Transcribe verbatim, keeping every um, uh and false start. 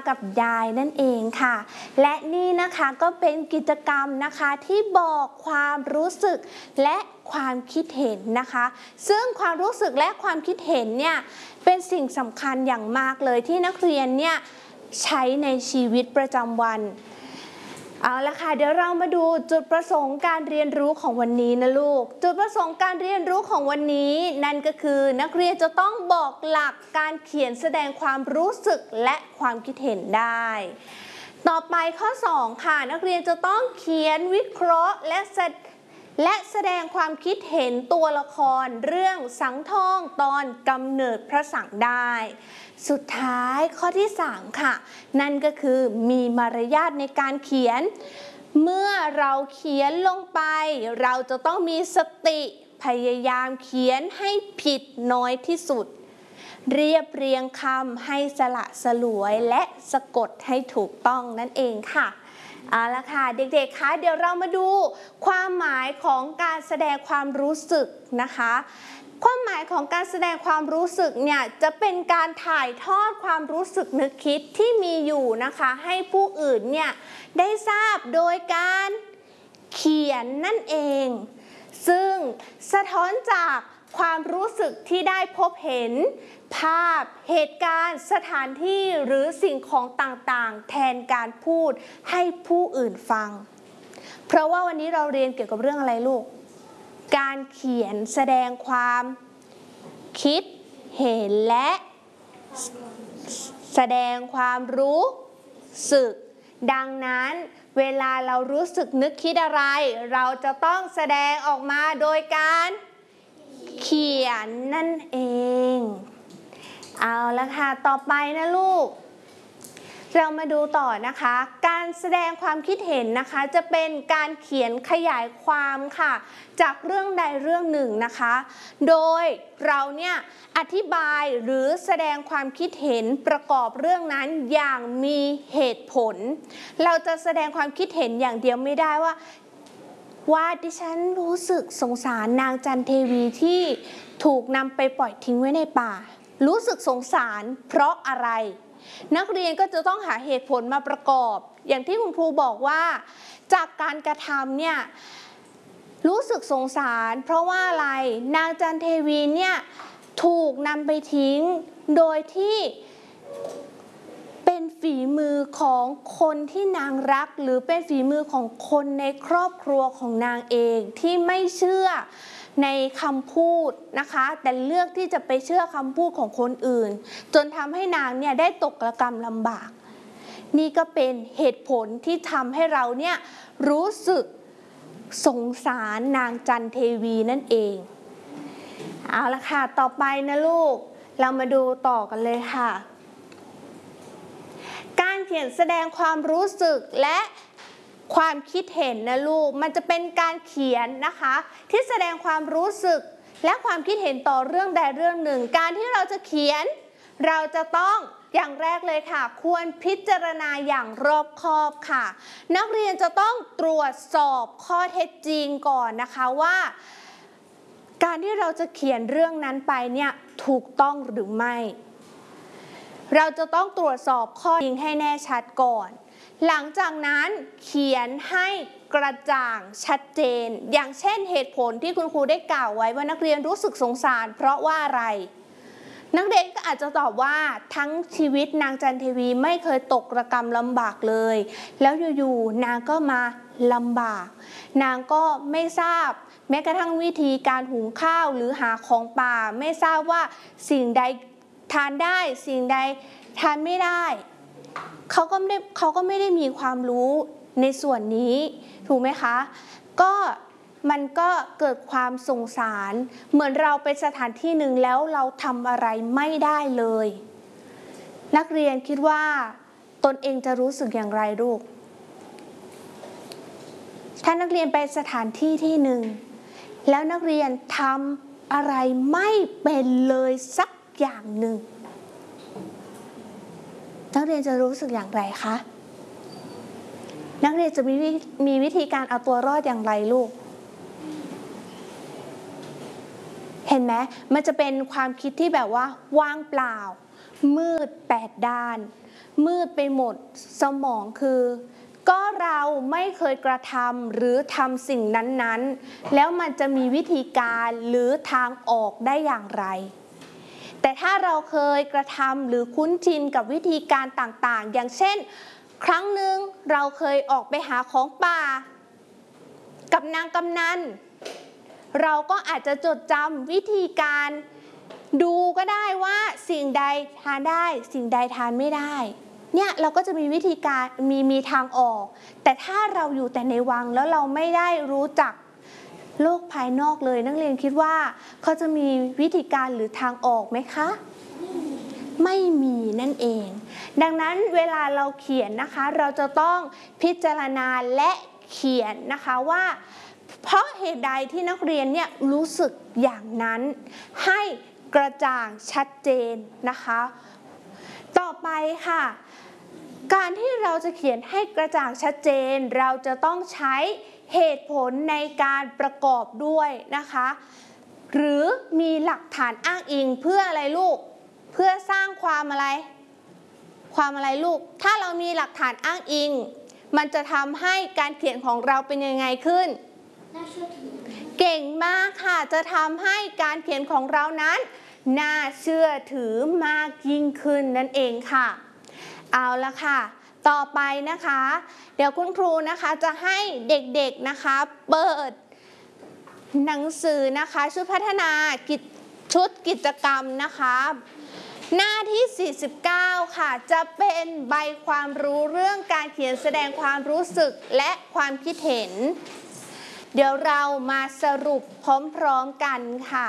กับยายนั่นเองค่ะและนี่นะคะก็เป็นกิจกรรมนะคะที่บอกความรู้สึกและความคิดเห็นนะคะซึ่งความรู้สึกและความคิดเห็นเนี่ยเป็นสิ่งสำคัญอย่างมากเลยที่นักเรียนเนี่ยใช้ในชีวิตประจำวันเอาละค่ะเดี๋ยวเรามาดูจุดประสงค์การเรียนรู้ของวันนี้นะลูกจุดประสงค์การเรียนรู้ของวันนี้นั่นก็คือนักเรียนจะต้องบอกหลักการเขียนแสดงความรู้สึกและความคิดเห็นได้ต่อไปข้อสองค่ะนักเรียนจะต้องเขียนวิเคราะห์และและแสดงความคิดเห็นตัวละครเรื่องสังทองตอนกำเนิดพระสังได้สุดท้ายข้อที่สามค่ะนั่นก็คือมีมารยาทในการเขียนเมื่อเราเขียนลงไปเราจะต้องมีสติพยายามเขียนให้ผิดน้อยที่สุดเรียบเรียงคำให้สละสลวยและสะกดให้ถูกต้องนั่นเองค่ะเอาละค่ะเด็กๆคะเดี๋ยวเรามาดูความหมายของการแสดงความรู้สึกนะคะความหมายของการแสดงความรู้สึกเนี่ยจะเป็นการถ่ายทอดความรู้สึกนึกคิดที่มีอยู่นะคะให้ผู้อื่นเนี่ยได้ทราบโดยการเขียนนั่นเองซึ่งสะท้อนจากความรู้สึกที่ได้พบเห็นภาพเหตุการณ์สถานที่หรือสิ่งของต่างๆแทนการพูดให้ผู้อื่นฟังเพราะว่าวันนี้เราเรียนเกี่ยวกับเรื่องอะไรลูกการเขียนแสดงความคิดเห็นและแสดงความรู้สึกดังนั้นเวลาเรารู้สึกนึกคิดอะไรเราจะต้องแสดงออกมาโดยการเขียนนั่นเองเอาละค่ะต่อไปนะลูกเรามาดูต่อนะคะการแสดงความคิดเห็นนะคะจะเป็นการเขียนขยายความค่ะจากเรื่องใดเรื่องหนึ่งนะคะโดยเราเนี่ยอธิบายหรือแสดงความคิดเห็นประกอบเรื่องนั้นอย่างมีเหตุผลเราจะแสดงความคิดเห็นอย่างเดียวไม่ได้ว่าว่าดิฉันรู้สึกสงสารนางจันเทวีที่ถูกนำไปปล่อยทิ้งไว้ในป่ารู้สึกสงสารเพราะอะไรนักเรียนก็จะต้องหาเหตุผลมาประกอบอย่างที่คุณครูบอกว่าจากการกระทำเนี่ยรู้สึกสงสารเพราะว่าอะไรนางจันเทวีเนี่ยถูกนำไปทิ้งโดยที่เป็นฝีมือของคนที่นางรักหรือเป็นฝีมือของคนในครอบครัวของนางเองที่ไม่เชื่อในคำพูดนะคะแต่เลือกที่จะไปเชื่อคำพูดของคนอื่นจนทำให้นางเนี่ยได้ตกระกำลำบากนี่ก็เป็นเหตุผลที่ทำให้เราเนี่ยรู้สึกสงสารนางจันเทวีนั่นเองเอาละค่ะต่อไปนะลูกเรามาดูต่อกันเลยค่ะการเขียนแสดงความรู้สึกและความคิดเห็นนะลูกมันจะเป็นการเขียนนะคะที่แสดงความรู้สึกและความคิดเห็นต่อเรื่องใดเรื่องหนึ่งการที่เราจะเขียนเราจะต้องอย่างแรกเลยค่ะควรพิจารณาอย่างรอบคอบค่ะนักเรียนจะต้องตรวจสอบข้อเท็จจริงก่อนนะคะว่าการที่เราจะเขียนเรื่องนั้นไปเนี่ยถูกต้องหรือไม่เราจะต้องตรวจสอบข้อจริงให้แน่ชัดก่อนหลังจากนั้นเขียนให้กระจ่างชัดเจนอย่างเช่นเหตุผลที่คุณครูได้กล่าวไว้ว่านักเรียนรู้สึกสงสารเพราะว่าอะไรนักเรียนก็อาจจะตอบว่าทั้งชีวิตนางจันเทวีไม่เคยตกระกำลำบากเลยแล้วอยู่ๆนางก็มาลำบากนางก็ไม่ทราบแม้กระทั่งวิธีการหุงข้าวหรือหาของป่าไม่ทราบว่าสิ่งใดทานได้สิ่งใดทานไม่ได้เขาก็ไม่ได้เขาก็ไม่ได้มีความรู้ในส่วนนี้ถูกไหมคะก็มันก็เกิดความสงสารเหมือนเราไปสถานที่หนึ่งแล้วเราทำอะไรไม่ได้เลยนักเรียนคิดว่าตนเองจะรู้สึกอย่างไรลูกถ้านักเรียนไปสถานที่ที่หนึ่งแล้วนักเรียนทำอะไรไม่เป็นเลยสักอย่างหนึ่งนักเรียนจะรู้สึกอย่างไรคะนักเรียนจะมีมีวิธีการเอาตัวรอดอย่างไรลูกเห็นไหมมันจะเป็นความคิดที่แบบว่าว่างเปล่ามืดแปดด้านมืดไปหมดสมองคือก็เราไม่เคยกระทำหรือทำสิ่งนั้นๆแล้วมันจะมีวิธีการหรือทางออกได้อย่างไรแต่ถ้าเราเคยกระทำหรือคุ้นชินกับวิธีการต่างๆอย่างเช่นครั้งหนึ่งเราเคยออกไปหาของป่ากับนางกำนันเราก็อาจจะจดจำวิธีการดูก็ได้ว่าสิ่งใดทานได้สิ่งใดทานไม่ได้เนี่ยเราก็จะมีวิธีการมีมีทางออกแต่ถ้าเราอยู่แต่ในวังแล้วเราไม่ได้รู้จักโลกภายนอกเลยนักเรียนคิดว่าเขาจะมีวิธีการหรือทางออกไหมคะไม่มีนั่นเองดังนั้นเวลาเราเขียนนะคะเราจะต้องพิจารณาและเขียนนะคะว่าเพราะเหตุใดที่นักเรียนเนี่ยรู้สึกอย่างนั้นให้กระจ่างชัดเจนนะคะต่อไปค่ะการที่เราจะเขียนให้กระจ่างชัดเจนเราจะต้องใช้เหตุผลในการประกอบด้วยนะคะหรือมีหลักฐานอ้างอิงเพื่ออะไรลูกเพื่อสร้างความอะไรความอะไรลูกถ้าเรามีหลักฐานอ้างอิงมันจะทำให้การเขียนของเราเป็นยังไงขึ้นน่าเชื่อถือเก่งมากค่ะจะทำให้การเขียนของเรานั้นน่าเชื่อถือมากยิ่งขึ้นนั่นเองค่ะเอาละค่ะต่อไปนะคะเดี๋ยวคุณครูนะคะจะให้เด็กๆนะคะเปิดหนังสือนะคะชุดพัฒนาชุดกิจกรรมนะคะหน้าที่สี่สิบเก้าค่ะจะเป็นใบความรู้เรื่องการเขียนแสดงความรู้สึกและความคิดเห็นเดี๋ยวเรามาสรุปพร้อมๆกันค่ะ